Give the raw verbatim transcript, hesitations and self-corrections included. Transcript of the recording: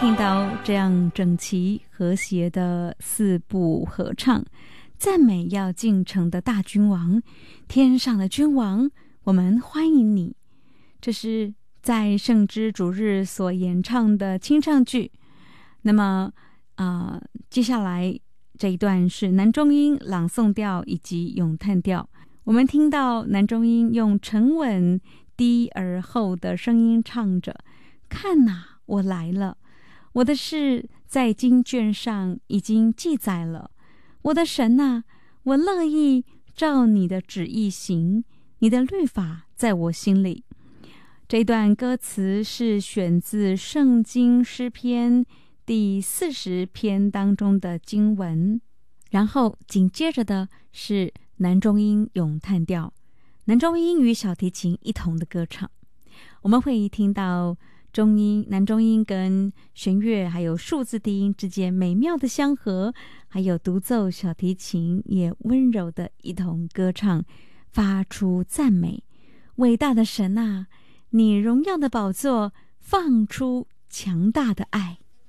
听到这样整齐和谐的四部合唱，赞美要进城的大君王，天上的君王，我们欢迎你。这是在圣之主日所演唱的清唱剧。那么啊、呃，接下来这一段是男中音朗诵调以及咏叹调。我们听到男中音用沉稳低而厚的声音唱着：看哪，我来了，我的事在经卷上已经记载了，我的神啊，我乐意照你的旨意行，你的律法在我心里。这段歌词是选自圣经诗篇第四十篇当中的经文，然后紧接着的是男中音咏叹调，男中音与小提琴一同的歌唱。我们会听到中音、男中音跟弦乐还有数字低音之间美妙的相合，还有独奏小提琴也温柔的一同歌唱，发出赞美。伟大的神啊，你荣耀的宝座放出强大的爱。